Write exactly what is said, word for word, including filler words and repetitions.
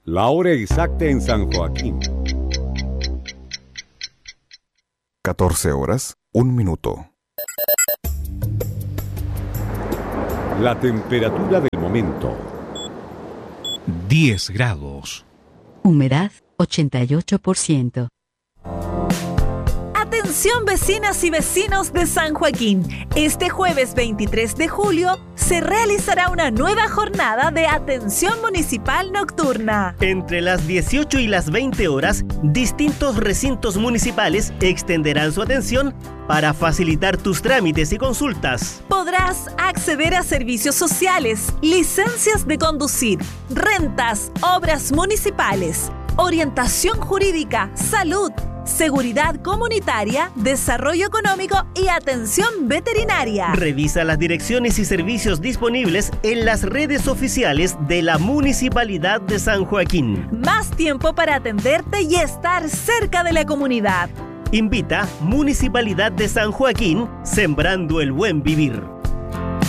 La hora exacta en San Joaquín. catorce horas, un minuto. La temperatura del momento. diez grados. Humedad ochenta y ocho por ciento. Atención vecinas y vecinos de San Joaquín. Este jueves veintitrés de julio se realizará una nueva jornada de atención municipal nocturna. Entre las dieciocho y las veinte horas, distintos recintos municipales extenderán su atención para facilitar tus trámites y consultas. Podrás acceder a servicios sociales, licencias de conducir, rentas, obras municipales, orientación jurídica, salud, seguridad comunitaria, desarrollo económico y atención veterinaria. Revisa las direcciones y servicios disponibles en las redes oficiales de la Municipalidad de San Joaquín. Más tiempo para atenderte y estar cerca de la comunidad. Invita Municipalidad de San Joaquín, sembrando el buen vivir.